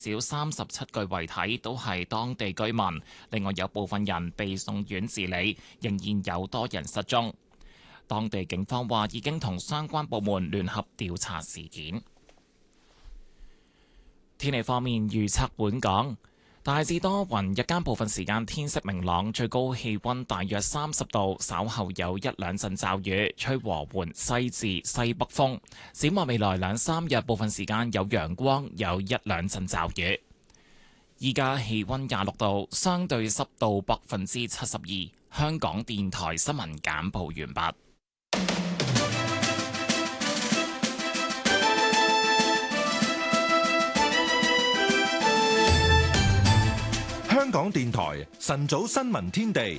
少37具遺體都係當地居民，另外有部分人被送院治理，仍然有多人失蹤。當地警方話已經同相關部門聯合調查事件。天氣方面預測本港大致多雲，日間部分時間天色明朗，最高氣溫大約30度，稍後有一兩陣驟雨，吹和緩西至西北風。展望未來兩三日，部分時間有陽光，有一兩陣驟雨。依家氣溫26度，相對濕度72%。香港電台新聞簡報完畢。 香港電台晨早新聞天地，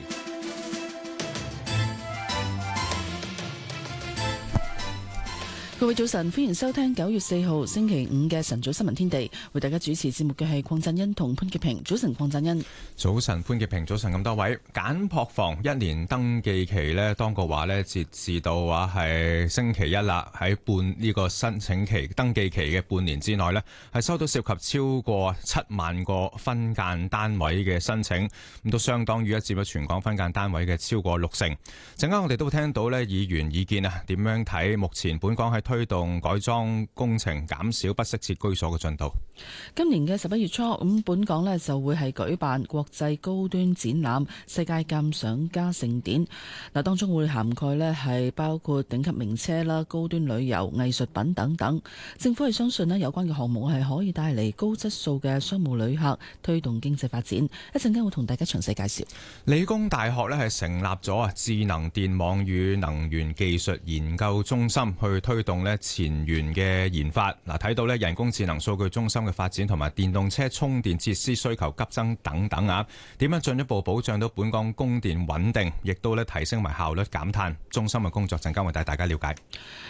各位早晨，歡迎收聽9月4號星期五嘅晨早新聞天地。為大家主持節目嘅係鄺振欣同潘潔平。早晨，鄺振欣。早晨， 潘潔平。早晨，咁多位。簡樸房1年登記期呢，當局話呢，截至到係星期一啦，喺呢個申請期登記期嘅半年之內呢，係收到涉及超過7萬個分間單位嘅申請，咁都相當於佔咗全港分間單位嘅超過60%。陣間我哋都會聽到呢議員意見啊，點樣睇目前本港喺推動改裝工程減少不適切居所嘅進度。 今年嘅11月初，本港呢就會係舉辦國際高端展覽世界鑑賞家盛典。當中會涵蓋呢係包括頂級名車啦、高端旅遊、藝術品等等。政府係相信呢有關嘅項目係可以帶嚟高質素嘅商務旅客，推動經濟發展。一陣間會同大家詳細介紹。 理工大學呢係成立咗智能電網與能源技術研究中心，去推動前沿嘅研發。睇到人工智能數據中心嘅發展同埋電動車充電設施需求急增等等啊，點樣進一步保障到本港供電穩定，亦都提升埋效率減碳。中心嘅工作陣間會帶大家了解。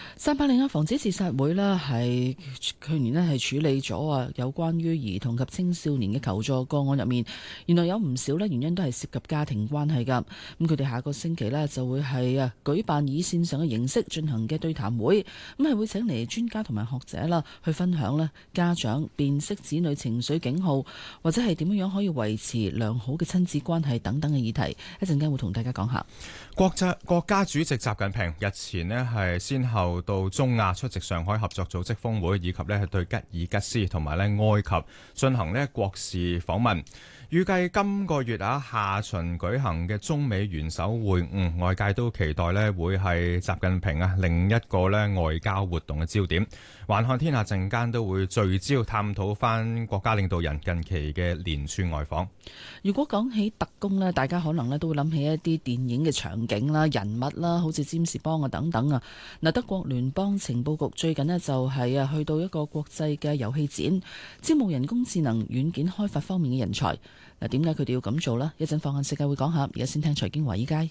380防止自殺會呢係去年係處理咗有關於兒童及青少年嘅求助個案入面，原來有唔少原因都係涉及家庭關係㗎。咁佢哋下個星期呢就會係舉辦以線上嘅形式進行嘅對談會，咁係會請嚟專家同埋學者啦去分享家長辨識子女情緒警號，或者係點樣可以維持良好嘅親子關係等等嘅議題。一陣間會同大家講下。 國家主席習近平日前係先後到中亞出席上海合作組織峰會，以及係對吉爾吉斯同埋埃及進行國事訪問。預計今個月下旬舉行嘅中美元首會晤，外界都期待會係習近平另一個外交活動嘅焦點。環看天下陣間都會聚焦探討翻國家領導人近期嘅連串外訪。 如果講起特工大家可能都會諗起一啲電影嘅場景啦、人物啦，好似占士邦等等啊。德國聯邦情報局最近就係去到一個國際嘅遊戲展，招募人工智能軟件開發方面嘅人才。點解佢哋要咁做呢？一陣放眼世界會講下，而家先聽財經華爾街。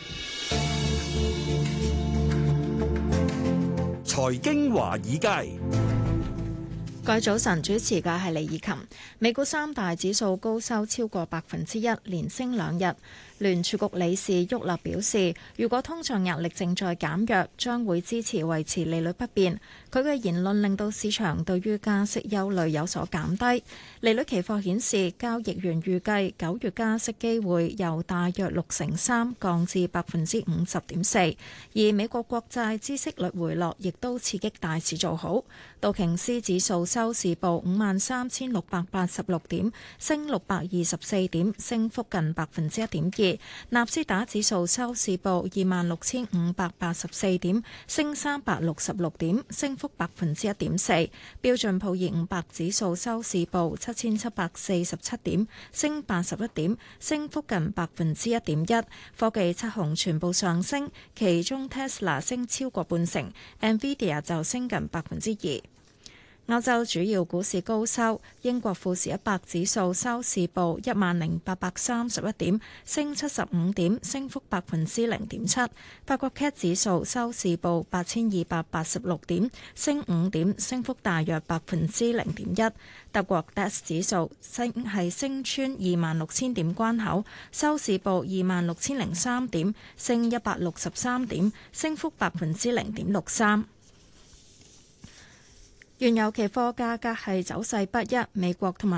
財經華爾街， 各位早晨，主持嘅係李以琴。美股三大指數高收超過1%，連升2日。聯儲局理事沃勒表示，如果通脹壓力正在減弱，將會支持維持利率不變。佢嘅言論令到市場對於加息憂慮有所減低。利率期貨顯示，交易員預計9月加息機會由大約63%降至50.4%，而美國國債孳息率回落，亦都刺激大市做好。道瓊斯指數收市報53,686點，升624點，升幅近1.2%。納斯達指數收市報26,584點，升366點，升幅1.4%。標準普爾500指數收市報7,747點，升81點，升幅近1.1%。科技七雄全部上升，其中 Tesla 升超過半成 ，Nvidia 就升近2%。歐洲主要股市高收，英國富時100指數收市報10,831點，升75點，升幅0.7%。法國 CAC 指數收市報8,286點，升5點，升幅大約0.1%。德國 DAX 指數升穿26,000點關口，收市報26,003點，升163點，升幅0.63%。 原油期貨價格係走勢不一，美國同埋